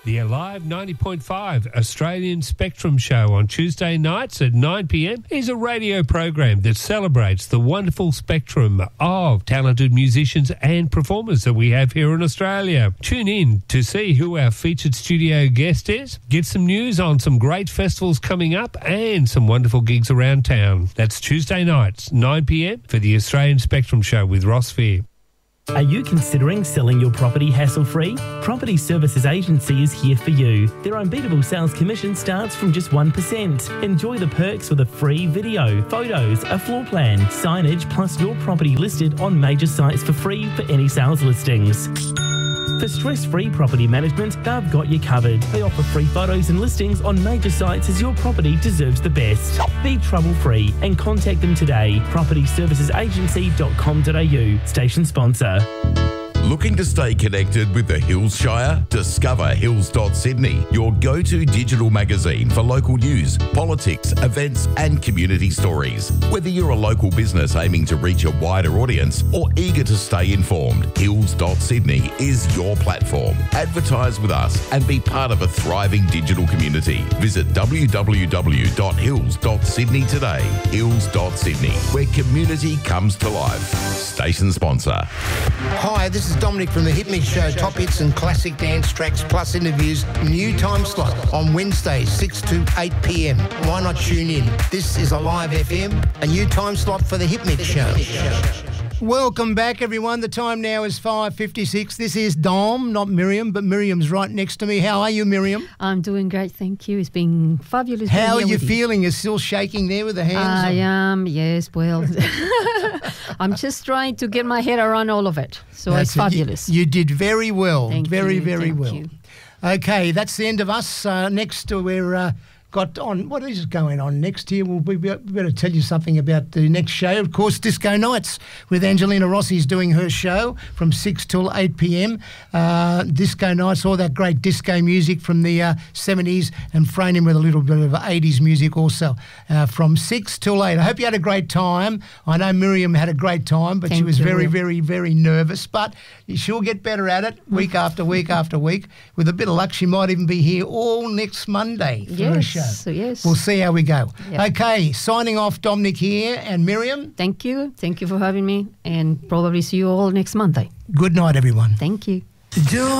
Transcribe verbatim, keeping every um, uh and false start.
The Alive ninety point five Australian Spectrum Show on Tuesday nights at nine p m is a radio program that celebrates the wonderful spectrum of talented musicians and performers that we have here in Australia. Tune in to see who our featured studio guest is, get some news on some great festivals coming up and some wonderful gigs around town. That's Tuesday nights, nine p m for the Australian Spectrum Show with Ross Fear. Are you considering selling your property hassle-free? Property Services Agency is here for you. Their unbeatable sales commission starts from just one percent. Enjoy the perks with a free video, photos, a floor plan, signage, plus your property listed on major sites for free for any sales listings. For stress-free property management, they've got you covered. They offer free photos and listings on major sites as your property deserves the best. Be trouble-free and contact them today. property services agency dot com dot a u, station sponsor. Looking to stay connected with the Hills Shire? Discover Hills dot Sydney, your go-to digital magazine for local news, politics, events and community stories. Whether you're a local business aiming to reach a wider audience or eager to stay informed, Hills dot Sydney is your platform. Advertise with us and be part of a thriving digital community. Visit w w w dot hills dot sydney today. Hills dot Sydney, where community comes to life. Station sponsor. Hi, this is Dominic from the Hit Mix Show. Top hits and classic dance tracks plus interviews. New time slot on Wednesdays, six to eight p m. Why not tune in? This is Alive F M, a new time slot for the Hit Mix Show. Welcome back, everyone. The time now is five fifty-six. This is Dom, not Miriam, but Miriam's right next to me. How are you, Miriam? I'm doing great, thank you. It's been fabulous. How are you feeling? You're still shaking there with the hands? I am, yes, well, I'm just trying to get my head around all of it. So That's it's fabulous. You, you did very well. Thank very, you, very thank well. you. Okay, that's the end of us. Uh, next, we're... Uh, got on, what is going on next here? We'll be, we better tell you something about the next show. Of course, Disco Nights with Angelina Rossi's doing her show from six till eight p m. Uh, Disco Nights, all that great disco music from the uh, seventies and thrown in with a little bit of eighties music also uh, from six till eight. I hope you had a great time. I know Miriam had a great time, but Thank she was you. very, very, very nervous. But she'll get better at it week after week after week. With a bit of luck, she might even be here all next Monday for yes. her show. So, yes. We'll see how we go. Yep. Okay, signing off, Dominic here and Miriam. Thank you. Thank you for having me, and probably see you all next Monday. Good night, everyone. Thank you.